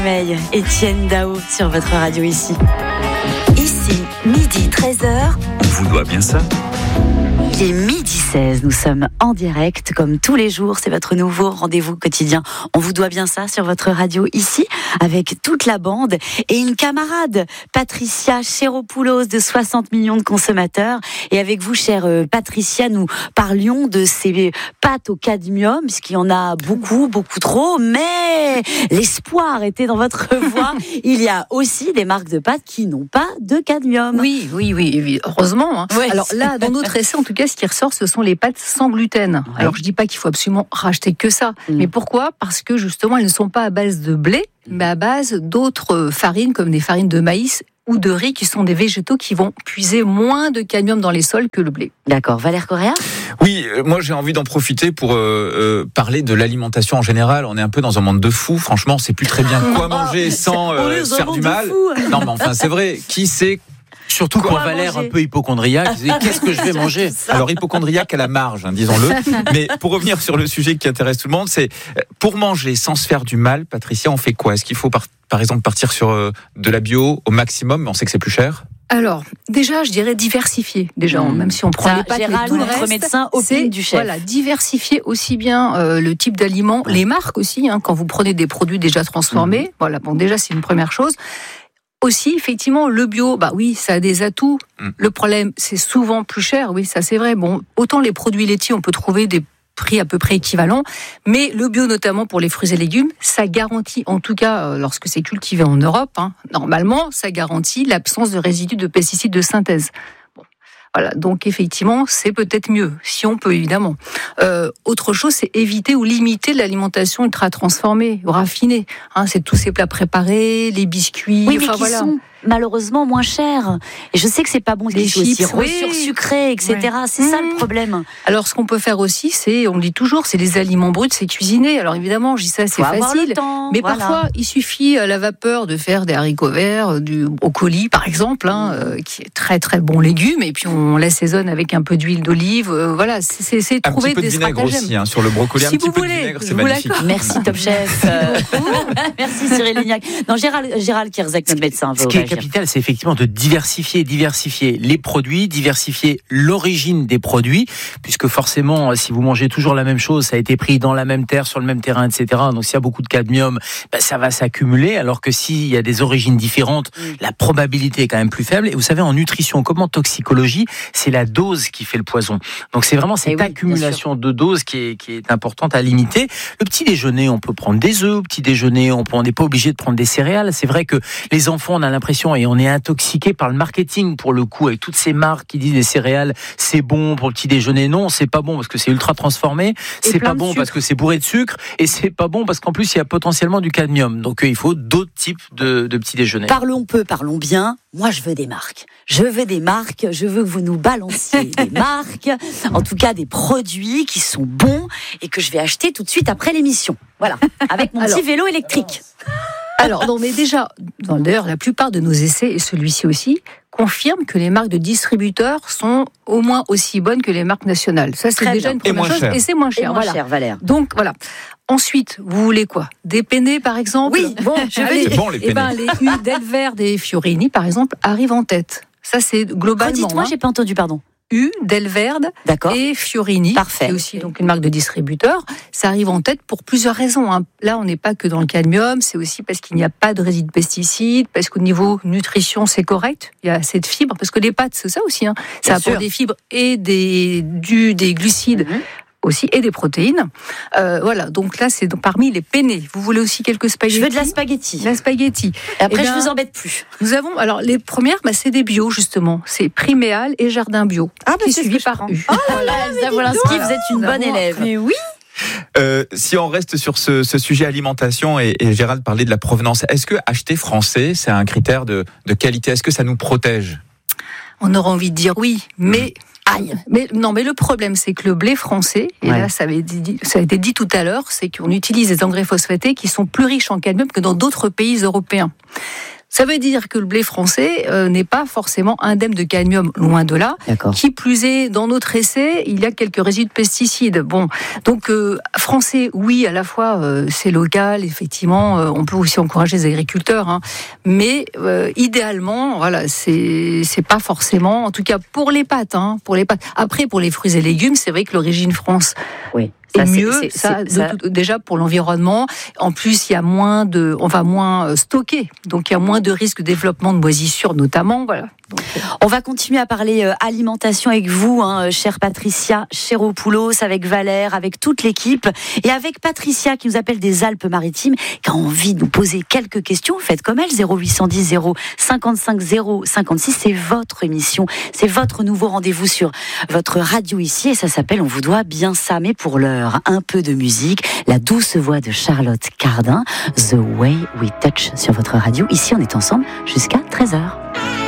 Étienne Dao sur votre radio ici. Ici, midi 13h. On vous doit bien ça. Il est midi 16, nous sommes en direct comme tous les jours, c'est votre nouveau rendez-vous quotidien. On vous doit bien ça sur votre radio ici, avec toute la bande et une camarade, Patricia Chéropoulos de 60 millions de consommateurs. Et avec vous, chère Patricia, nous parlions de ces pâtes au cadmium, puisqu'il y en a beaucoup, beaucoup trop, mais l'espoir était dans votre voix. Il y a aussi des marques de pâtes qui n'ont pas de cadmium. Oui, heureusement. Ouais. Alors là, dans notre essai, en tout cas, ce qui ressort, ce sont les pâtes sans gluten. Ouais. Alors je dis pas qu'il faut absolument racheter que ça. Mais pourquoi ? Parce que justement, elles ne sont pas à base de blé, mais à base d'autres farines, comme des farines de maïs ou de riz, qui sont des végétaux qui vont puiser moins de cadmium dans les sols que le blé. D'accord. Valère Correa ? Oui, moi j'ai envie d'en profiter pour parler de l'alimentation en général. On est un peu dans un monde de fous. Franchement, on sait plus très bien quoi manger sans se faire du mal. Non, mais enfin, c'est vrai. Qui sait ? Surtout pour Valère un peu hypocondriaque, qu'est-ce que je vais manger ? Alors hypocondriaque à la marge, disons-le. Mais pour revenir sur le sujet qui intéresse tout le monde, c'est pour manger sans se faire du mal, Patricia, on fait quoi ? Est-ce qu'il faut par exemple partir sur de la bio au maximum, mais on sait que c'est plus cher ? Alors, déjà, je dirais diversifier. Déjà, même si on prend les pâtes, Gérald, tout le notre reste, médecin, opine du chef. Voilà, diversifier aussi bien le type d'aliments, les marques aussi. Quand vous prenez des produits déjà transformés, voilà. Bon, déjà, c'est une première chose. Aussi, effectivement, le bio, oui, ça a des atouts. Le problème, c'est souvent plus cher. Oui, ça c'est vrai. Bon, autant les produits laitiers, on peut trouver des prix à peu près équivalents, mais le bio, notamment pour les fruits et légumes, ça garantit, en tout cas, lorsque c'est cultivé en Europe, normalement, ça garantit l'absence de résidus de pesticides de synthèse. Voilà, donc effectivement, c'est peut-être mieux, si on peut évidemment. Autre chose, c'est éviter ou limiter l'alimentation ultra transformée, raffinée. C'est tous ces plats préparés, les biscuits. Oui, mais qui sont malheureusement moins chers. Et je sais que c'est pas bon, les chips, sursucrés, etc. Ouais. C'est ça le problème. Alors, ce qu'on peut faire aussi, c'est, on le dit toujours, c'est les aliments bruts, c'est cuisiner. Alors évidemment, je dis ça, c'est facile. Mais parfois, il suffit à la vapeur de faire des haricots verts, du brocoli, par exemple, qui est très très bon légume. Et puis on l'assaisonne avec un peu d'huile d'olive. Voilà, c'est trouver des stratagèmes. Un petit peu de vinaigre aussi, sur le brocoli, si un petit peu de vinaigre, c'est magnifique. Merci Top Chef. Merci Cyril Lignac. Non, Gérald Kierzek, notre médecin. Ce qui est capital, c'est effectivement de diversifier les produits, diversifier l'origine des produits, puisque forcément, si vous mangez toujours la même chose, ça a été pris dans la même terre, sur le même terrain, etc. Donc s'il y a beaucoup de cadmium, ça va s'accumuler, alors que s'il y a des origines différentes, la probabilité est quand même plus faible. Et vous savez, en nutrition comme en toxicologie, c'est la dose qui fait le poison. Donc c'est vraiment cette accumulation de doses qui est importante à limiter. Le petit déjeuner, on peut prendre des œufs. Au petit déjeuner, on n'est pas obligé de prendre des céréales. C'est vrai que les enfants, on a l'impression, et on est intoxiqué par le marketing pour le coup, avec toutes ces marques qui disent les céréales, c'est bon pour le petit déjeuner. Non, c'est pas bon parce que c'est ultra transformé. C'est pas bon parce que c'est bourré de sucre, et c'est pas bon parce qu'en plus il y a potentiellement du cadmium. Donc il faut d'autres types de petits déjeuners. Parlons bien. Moi, je veux des marques. Je veux que vous nous balanciez des marques, en tout cas des produits qui sont bons et que je vais acheter tout de suite après l'émission. Voilà, avec mon petit vélo électrique. Alors, non, mais déjà, d'ailleurs, la plupart de nos essais, et celui-ci aussi, confirment que les marques de distributeurs sont au moins aussi bonnes que les marques nationales. Ça, c'est déjà une première chose, et c'est moins cher. Et moins cher, Valère. Donc, voilà. Ensuite, vous voulez quoi ? Des penne, par exemple ? Oui, bon, c'est bon, les penne. Les U Delverde et Fiorini, par exemple, arrivent en tête. Ça, c'est globalement. Dites-moi, j'ai pas entendu, pardon. U, Delverde et Fiorini, qui est aussi donc une marque de distributeur. Ça arrive en tête pour plusieurs raisons. Là, on n'est pas que dans le cadmium, c'est aussi parce qu'il n'y a pas de résidus de pesticides, parce qu'au niveau nutrition, c'est correct. Il y a assez de fibres, parce que les pâtes, c'est ça aussi. Ça apporte des fibres et des glucides. Aussi, et des protéines. Voilà, donc là, c'est parmi les penne. Vous voulez aussi quelques spaghettis ? Je veux de la spaghetti. La spaghetti. Et après, je vous embête plus. Nous avons, alors, les premières, c'est des bio, justement. C'est Priméal et Jardin Bio. Qui est suivi par U. Oh là là, Elsa Wolinski, vous êtes une bonne élève. Mais oui. Si on reste sur ce sujet alimentation, et Gérald parlait de la provenance, est-ce que acheter français, c'est un critère de qualité ? Est-ce que ça nous protège ? On aura envie de dire oui, mais... Mais le problème, c'est que le blé français, et là, ça a été dit tout à l'heure, c'est qu'on utilise des engrais phosphatés qui sont plus riches en cadmium que dans d'autres pays européens. Ça veut dire que le blé français n'est pas forcément indemne de cadmium, loin de là. D'accord. Qui plus est, dans notre essai, il y a quelques résidus de pesticides. Bon, donc français, oui, à la fois c'est local, effectivement, on peut aussi encourager les agriculteurs, hein, mais idéalement, voilà, c'est pas forcément, en tout cas pour les pâtes, hein, pour les pâtes. Après, pour les fruits et légumes, c'est vrai que l'origine France. Oui. Ça, mieux, déjà pour l'environnement. En plus, il y a on va moins stocker, donc il y a moins de risques de développement de moisissures, notamment. Voilà. Donc, on va continuer à parler alimentation avec vous, hein, chère Patricia Chéropoulos, avec Valère, avec toute l'équipe, et avec Patricia qui nous appelle des Alpes-Maritimes, qui a envie de nous poser quelques questions. Faites comme elle, 0810 0 55 0 56. C'est votre émission, c'est votre nouveau rendez-vous sur votre radio ici, et ça s'appelle On vous doit bien ça. Mais pour l'heure, un peu de musique, la douce voix de Charlotte Cardin, The Way We Touch sur votre radio. Ici, on est ensemble jusqu'à 13h.